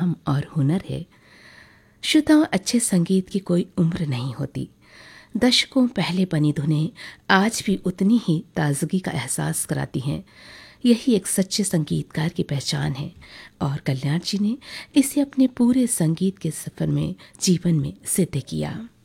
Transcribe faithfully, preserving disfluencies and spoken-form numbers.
काम और हुनर है। श्रोताओं, अच्छे संगीत की कोई उम्र नहीं होती। दशकों पहले बनी धुनें आज भी उतनी ही ताजगी का एहसास कराती हैं। यही एक सच्चे संगीतकार की पहचान है और कल्याण जी ने इसे अपने पूरे संगीत के सफर में जीवन में सिद्ध किया।